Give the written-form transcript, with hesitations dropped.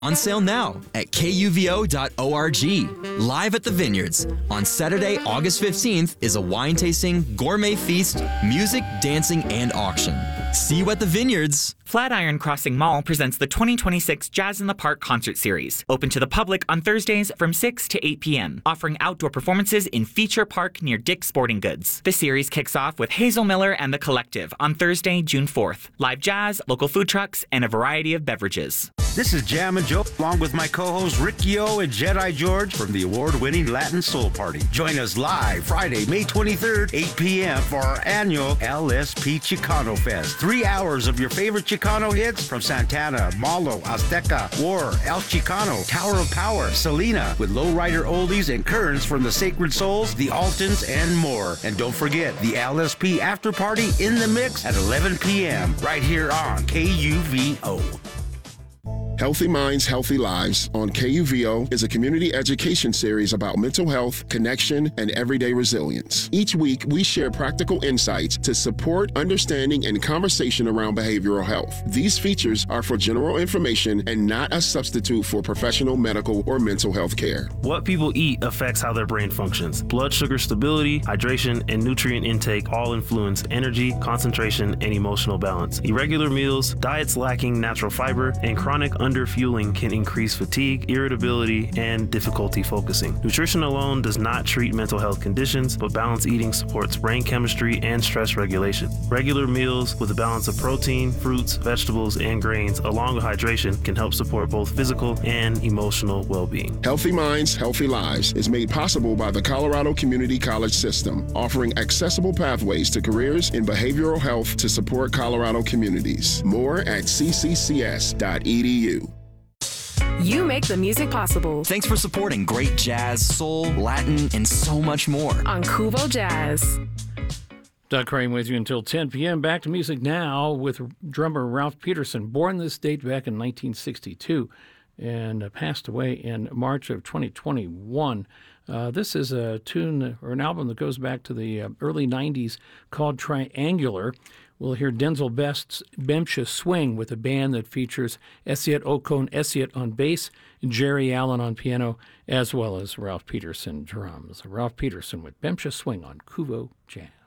On sale now at kuvo.org. Live at the Vineyards on Saturday, August 15th is a wine tasting, gourmet feast, music, dancing, and auction. See you at the Vineyards. Flatiron Crossing Mall presents the 2026 Jazz in the Park concert series, open to the public on Thursdays from 6 to 8 p.m., offering outdoor performances in Feature Park near Dick's Sporting Goods. The series kicks off with Hazel Miller and the Collective on Thursday, June 4th. Live jazz, local food trucks, and a variety of beverages. This is Jam and Joe, along with my co-hosts Ricky O and Jedi George from the award-winning Latin Soul Party. Join us live Friday, May 23rd, 8 p.m. for our annual LSP Chicano Fest. 3 hours of your favorite Chicano hits from Santana, Malo, Azteca, War, El Chicano, Tower of Power, Selena, with lowrider oldies and currents from the Sacred Souls, the Altons, and more. And don't forget the LSP After Party in the Mix at 11 p.m. right here on KUVO. Healthy Minds, Healthy Lives on KUVO is a community education series about mental health, connection, and everyday resilience. Each week, we share practical insights to support understanding and conversation around behavioral health. These features are for general information and not a substitute for professional medical or mental health care. What people eat affects how their brain functions. Blood sugar stability, hydration, and nutrient intake all influence energy, concentration, and emotional balance. Irregular meals, diets lacking natural fiber, and chronic underfueling can increase fatigue, irritability, and difficulty focusing. Nutrition alone does not treat mental health conditions, but balanced eating supports brain chemistry and stress regulation. Regular meals with a balance of protein, fruits, vegetables, and grains, along with hydration, can help support both physical and emotional well-being. Healthy Minds, Healthy Lives is made possible by the Colorado Community College System, offering accessible pathways to careers in behavioral health to support Colorado communities. More at cccs.edu. You make the music possible. Thanks for supporting great jazz, soul, Latin, and so much more on KUVO Jazz. Doug Crane with you until 10 p.m. Back to music now with drummer Ralph Peterson, born this date back in 1962 and passed away in March of 2021. This is a tune or an album that goes back to the early 90s called Triangular. We'll hear Denzel Best's Bemsha Swing with a band that features Esiet Okon Esiet on bass, Jerry Allen on piano, as well as Ralph Peterson drums. Ralph Peterson with Bemsha Swing on KUVO Jazz.